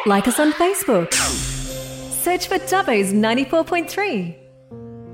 Like us on Facebook. Search for Dubbo's 94.3.